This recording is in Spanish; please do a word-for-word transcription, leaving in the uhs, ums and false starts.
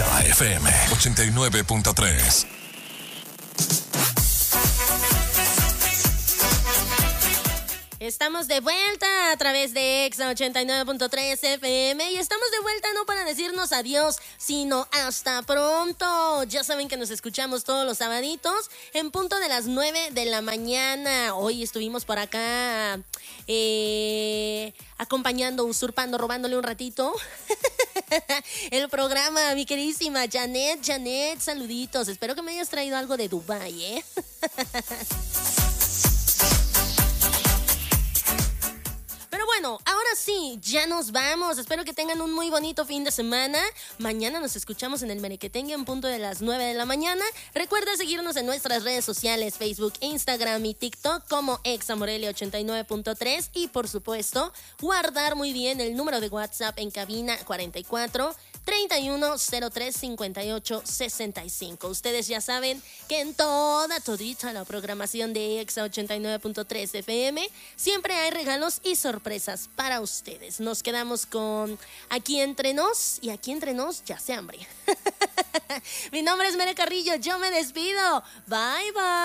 Exa F M ochenta y nueve punto tres. Estamos de vuelta a través de Exa ochenta y nueve punto tres F M y estamos de vuelta no para decirnos adiós, sino hasta pronto. Ya saben que nos escuchamos todos los sabaditos en punto de las nueve de la mañana. Hoy estuvimos por acá eh, acompañando, usurpando, robándole un ratito el programa, mi queridísima Janet. Janet, saluditos. Espero que me hayas traído algo de Dubái, ¿eh? Pero bueno, ahora sí, ya nos vamos. Espero que tengan un muy bonito fin de semana. Mañana nos escuchamos en el Merequetengue en punto de las nueve de la mañana. Recuerda seguirnos en nuestras redes sociales, Facebook, Instagram y TikTok como Exa Morelia ochenta y nueve punto tres. Y por supuesto, guardar muy bien el número de WhatsApp en cabina cuarenta y cuatro, treinta y uno, cero tres, cincuenta y ocho, sesenta y cinco. Ustedes ya saben que en toda, todita la programación de Exa ochenta y nueve punto tres F M siempre hay regalos y sorpresas para ustedes. Nos quedamos con Aquí Entre Nos y Aquí Entre Nos ya se hambre. Mi nombre es Mere Carrillo, yo me despido. Bye, bye.